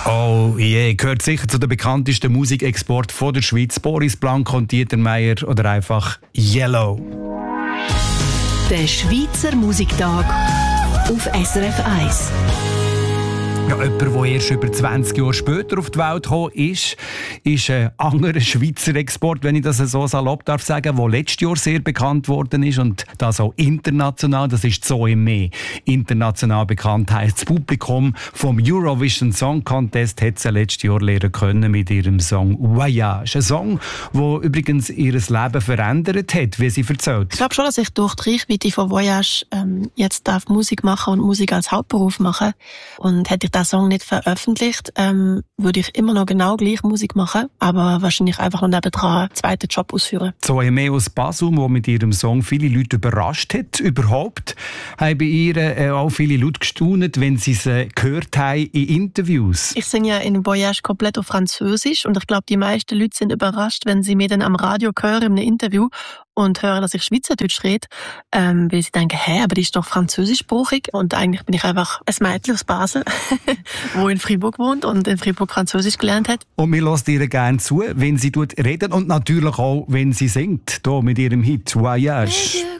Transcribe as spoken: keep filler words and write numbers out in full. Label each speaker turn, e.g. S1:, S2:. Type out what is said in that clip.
S1: Oh je, gehört sicher zu den bekanntesten Musikexporten von der Schweiz. Boris Blanco und Dieter Meier oder einfach Yellow.
S2: Der Schweizer Musiktag auf S R F eins.
S1: Ja, jemand, der erst über zwanzig Jahre später auf die Welt gekommen ist, ist ein anderer Schweizer Export, wenn ich das so salopp darf sagen, der letztes Jahr sehr bekannt worden ist und das auch international. Das ist Zoe Mee. International bekannt heisst das Publikum vom Eurovision Song Contest hat sie letztes Jahr lernen können mit ihrem Song Voyage. Ein Song, der übrigens ihr Leben verändert hat, wie sie erzählt.
S3: Ich glaube schon, dass ich durch die Reichweite von Voyage ähm, jetzt darf Musik machen und Musik als Hauptberuf machen. Und hätte ich den Song nicht veröffentlicht, ähm, würde ich immer noch genau gleich Musik machen, aber wahrscheinlich einfach noch nebendran einen zweiten Job ausführen.
S1: Zoe Mee aus Basum, die mit ihrem Song viele Leute überrascht hat. Überhaupt haben bei ihr äh, auch viele Leute gestaunt, wenn sie sie gehört haben in Interviews.
S3: Ich singe ja in Voyage komplett auf Französisch und ich glaube, die meisten Leute sind überrascht, wenn sie mir dann am Radio hören in einem Interview und hören, dass ich Schweizerdeutsch rede, ähm, weil sie denken, hä, aber die ist doch französischsprachig. Und eigentlich bin ich einfach ein Mädchen aus Basel, wo in Freiburg wohnt und in Freiburg Französisch gelernt hat.
S1: Und wir hören ihr gerne zu, wenn sie redet und natürlich auch, wenn sie singt, hier mit ihrem Hit «Voyage».